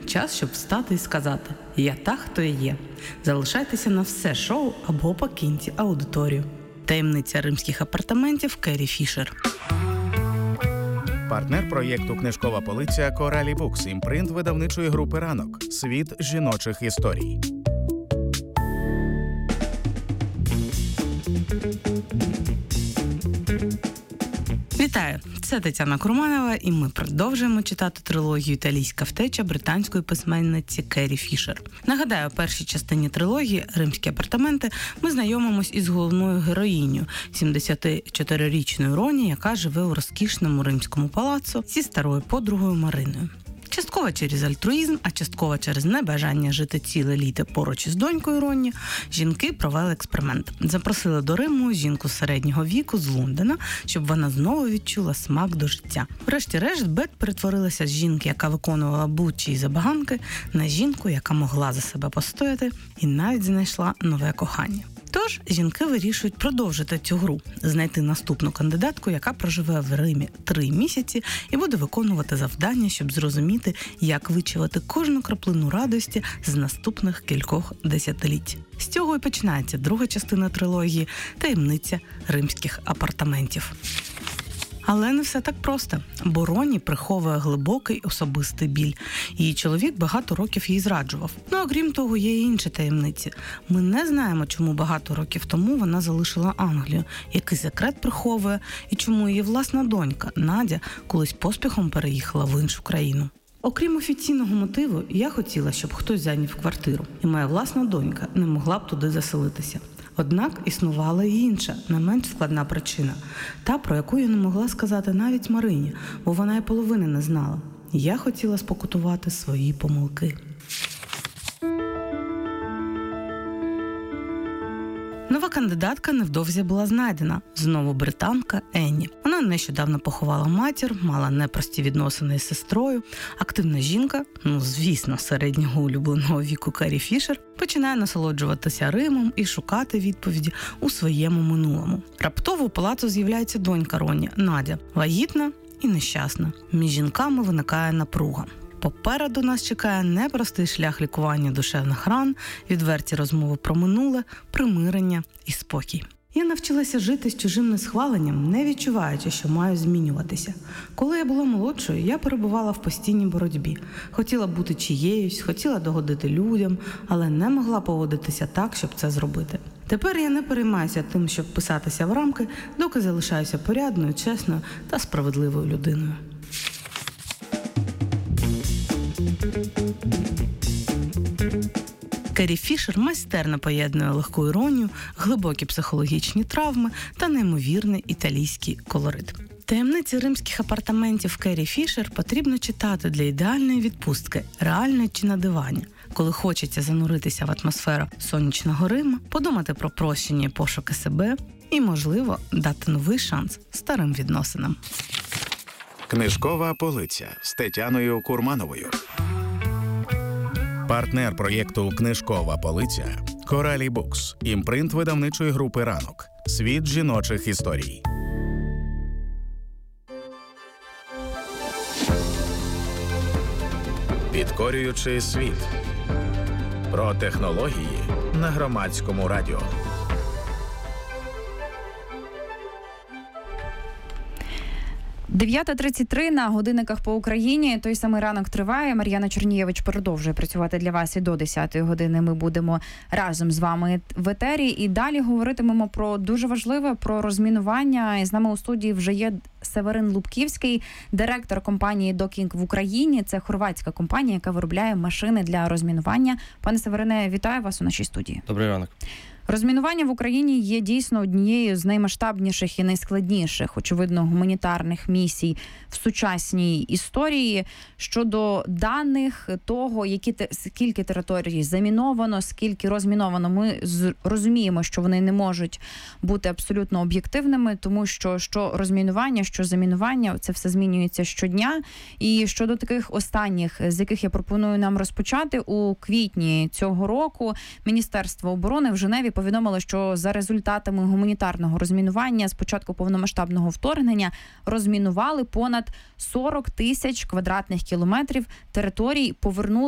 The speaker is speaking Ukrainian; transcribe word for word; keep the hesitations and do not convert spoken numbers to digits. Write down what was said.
час, щоб встати і сказати «Я та, хто я є». Залишайтеся на все шоу або покиньте аудиторію. Таємниця римських апартаментів Керрі Фішер. Партнер проєкту «Книжкова полиця» Коралі Букс, імпринт видавничої групи «Ранок». Світ жіночих історій. Вітаю! Це Тетяна Курманова, і ми продовжуємо читати трилогію «Італійська втеча» британської письменниці Керрі Фішер. Нагадаю, у першій частині трилогії «Римські апартаменти» ми знайомимось із головною героїнею, сімдесятичотирирічною Роні, яка живе у розкішному римському палацу зі старою подругою Мариною. Частково через альтруїзм, а частково через небажання жити ціле літо поруч із донькою Ронні, жінки провели експеримент. Запросили до Риму жінку середнього віку з Лондона, щоб вона знову відчула смак до життя. Врешті-решт, Бет перетворилася з жінки, яка виконувала будь-чиї забаганки, на жінку, яка могла за себе постояти і навіть знайшла нове кохання. Тож, жінки вирішують продовжити цю гру, знайти наступну кандидатку, яка проживе в Римі три місяці і буде виконувати завдання, щоб зрозуміти, як вичавити кожну краплину радості з наступних кількох десятиліть. З цього і починається друга частина трилогії «Таємниця римських апартаментів». Але не все так просто, бо Роні приховує глибокий особистий біль. Її чоловік багато років їй зраджував. Ну, окрім того, є і інші таємниці. Ми не знаємо, чому багато років тому вона залишила Англію, який секрет приховує, і чому її власна донька, Надя, колись поспіхом переїхала в іншу країну. Окрім офіційного мотиву, я хотіла, щоб хтось зайняв квартиру, і моя власна донька не могла б туди заселитися. Однак існувала і інша, не менш складна причина. Та, про яку я не могла сказати навіть Марині, бо вона й половини не знала. Я хотіла спокутувати свої помилки. Нова кандидатка невдовзі була знайдена. Знову британка Енні. Вона нещодавно поховала матір, мала непрості відносини із сестрою. Активна жінка, ну звісно, середнього улюбленого віку Керрі Фішер, починає насолоджуватися Римом і шукати відповіді у своєму минулому. Раптово у палацу з'являється донька Ронні, Надя, вагітна і нещасна. Між жінками виникає напруга. Попереду нас чекає непростий шлях лікування душевних ран, відверті розмови про минуле, примирення і спокій. Я навчилася жити з чужим несхваленням, не відчуваючи, що маю змінюватися. Коли я була молодшою, я перебувала в постійній боротьбі. Хотіла бути чиєюсь, хотіла догодити людям, але не могла поводитися так, щоб це зробити. Тепер я не переймаюся тим, щоб писатися в рамки, доки залишаюся порядною, чесною та справедливою людиною. Керрі Фішер майстерно поєднує легку іронію, глибокі психологічні травми та неймовірний італійський колорит. Таємниці римських апартаментів Керрі Фішер потрібно читати для ідеальної відпустки, реальної чи на дивані, коли хочеться зануритися в атмосферу сонячного Риму, подумати про прощення і пошуки себе і, можливо, дати новий шанс старим відносинам. Книжкова полиця з Тетяною Курмановою. Партнер проєкту «Книжкова полиця» Коралі Букс, імпринт видавничої групи «Ранок». Світ жіночих історій. Підкорюючи світ. Про технології на громадському радіо. дев'ята тридцять три на годинниках по Україні. Той самий ранок триває. Мар'яна Чернієвич продовжує працювати для вас і до десятої години. Ми будемо разом з вами в етері. І далі говоритимемо про дуже важливе, про розмінування. І з нами у студії вже є Северин Лубківський, директор компанії Докінг в Україні. Це хорватська компанія, яка виробляє машини для розмінування. Пане Северине, вітаю вас у нашій студії. Добрий ранок. Розмінування в Україні є дійсно однією з наймасштабніших і найскладніших, очевидно, гуманітарних місій в сучасній історії. Щодо даних того, які скільки територій заміновано, скільки розміновано, ми розуміємо, що вони не можуть бути абсолютно об'єктивними, тому що що розмінування, що замінування, це все змінюється щодня. І щодо таких останніх, з яких я пропоную нам розпочати, у квітні цього року Міністерство оборони в Женеві повідомило, що за результатами гуманітарного розмінування з початку повномасштабного вторгнення розмінували понад сорок тисяч квадратних кілометрів територій, повернули